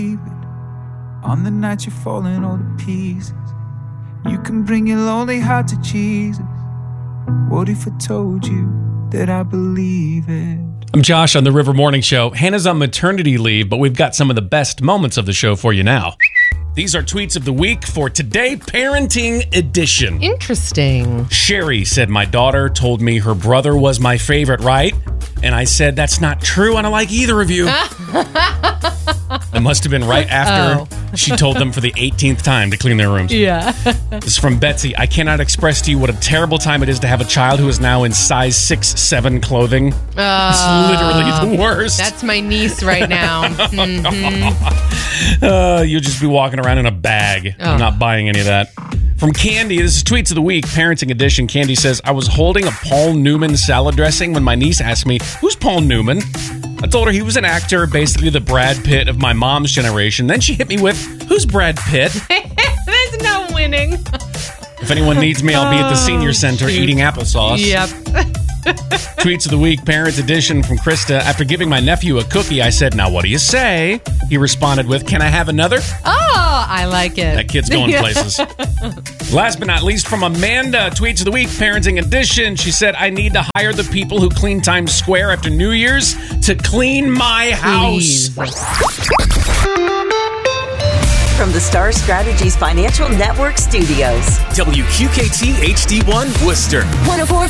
On the night you're falling all to pieces, you can bring your lonely heart to Jesus. What if I told you that I believe it? I'm Josh on the River Morning Show. Hannah's on maternity leave, but we've got some of the best moments of the show for you now. These are tweets of the week for today, Parenting Edition. Interesting. Sherry said, my daughter told me her brother was my favorite, right? And I said, that's not true. I don't like either of you. It must have been right after she told them for the 18th time to clean their rooms. Yeah. This is from Betsy. I cannot express to you what a terrible time it is to have a child who is now in size 6'7" clothing. It's literally the worst. That's my niece right now. You'll just be walking around in a bag. I'm not buying any of that. From Candy, this is Tweets of the Week, Parenting Edition. Candy says, I was holding a Paul Newman salad dressing when my niece asked me, who's Paul Newman? I told her he was an actor, basically the Brad Pitt of my mom's generation. Then she hit me with, who's Brad Pitt? There's no winning. If anyone needs me, I'll be at the senior center eating applesauce. Yep. Tweets of the Week, Parents Edition from Krista. After giving my nephew a cookie, I said, now what do you say? He responded with, can I have another? Oh, I like it. That kid's going places. Last but not least, from Amanda, Tweets of the Week, Parenting Edition. She said, I need to hire the people who clean Times Square after New Year's to clean my house. From the Star Strategies Financial Network Studios. WQKT HD1 Worcester. 104.5